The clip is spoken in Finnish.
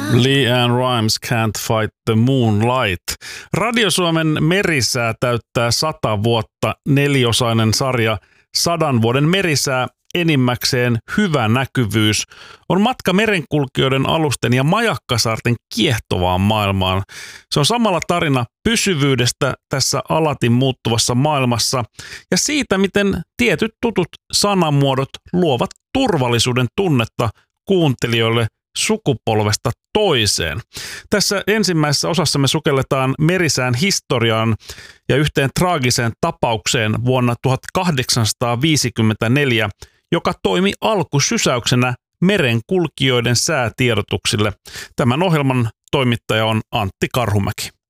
LeAnn Rimes Can't Fight the Moonlight. Radio Suomen merisää täyttää 100 vuotta. 4-osainen sarja 100 vuoden merisää, enimmäkseen hyvä näkyvyys, on matka merenkulkijoiden alusten ja majakkasaarten kiehtovaan maailmaan. Se on samalla tarina pysyvyydestä tässä alati muuttuvassa maailmassa ja siitä, miten tietyt tutut sanamuodot luovat turvallisuuden tunnetta kuuntelijoille sukupolvesta toiseen. Tässä ensimmäisessä osassa me sukelletaan merisään historiaan ja yhteen traagiseen tapaukseen vuonna 1854, joka toimi alkusysäyksenä merenkulkijoiden säätiedotuksille. Tämän ohjelman toimittaja on Antti Karhumäki.